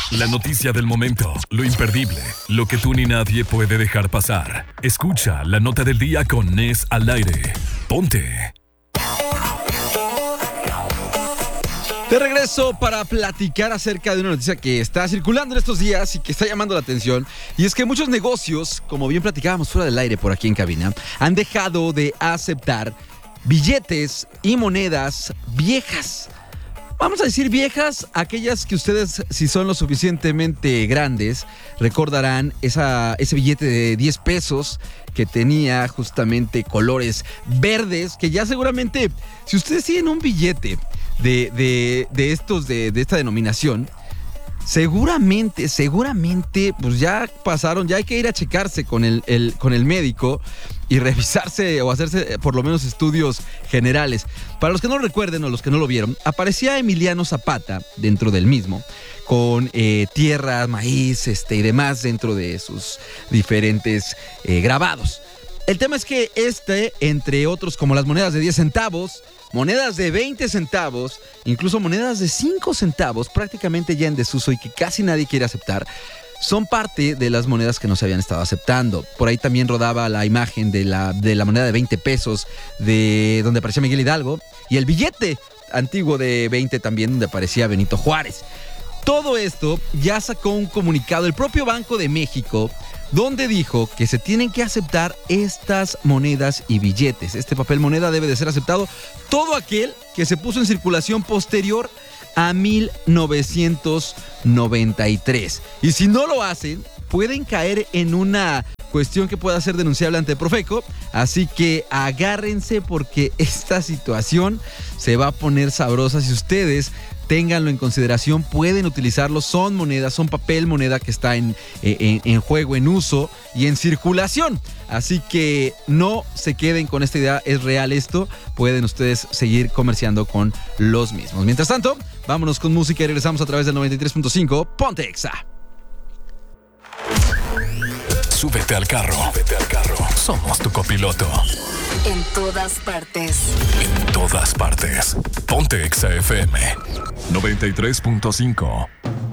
La noticia del momento, lo imperdible, lo que tú ni nadie puede dejar pasar. Escucha la nota del día con Nes al aire. Ponte. De regreso para platicar acerca de una noticia que está circulando en estos días y que está llamando la atención. Y es que muchos negocios, como bien platicábamos fuera del aire por aquí en cabina, han dejado de aceptar billetes y monedas viejas. Vamos a decir viejas, aquellas que ustedes, si son lo suficientemente grandes, recordarán ese billete de 10 pesos que tenía justamente colores verdes, que ya seguramente, si ustedes tienen un billete de esta denominación, seguramente, pues ya pasaron, ya hay que ir a checarse con el médico y revisarse o hacerse por lo menos estudios generales. Para los que no lo recuerden o los que no lo vieron, aparecía Emiliano Zapata dentro del mismo, con tierra, maíz y demás dentro de sus diferentes grabados. El tema es que entre otros, como las monedas de 10 centavos, monedas de 20 centavos, incluso monedas de 5 centavos, prácticamente ya en desuso y que casi nadie quiere aceptar, son parte de las monedas que no se habían estado aceptando. Por ahí también rodaba la imagen de la moneda de 20 pesos, de donde aparecía Miguel Hidalgo, y el billete antiguo de 20 también, donde aparecía Benito Juárez. Todo esto ya sacó un comunicado el propio Banco de México, donde dijo que se tienen que aceptar estas monedas y billetes. Este papel moneda debe de ser aceptado todo aquel que se puso en circulación posterior a 1993. Y si no lo hacen, pueden caer en una cuestión que pueda ser denunciable ante Profeco. Así que agárrense porque esta situación se va a poner sabrosa. Si ustedes ténganlo en consideración, pueden utilizarlo. Son monedas, son papel moneda que está en juego, en uso y en circulación. Así que no se queden con esta idea, es real esto. Pueden ustedes seguir comerciando con los mismos. Mientras tanto, vámonos con música y regresamos a través del 93.5 Ponte Exa. Súbete al carro. Somos tu copiloto. En todas partes. En todas partes. Ponte Exa FM 93.5.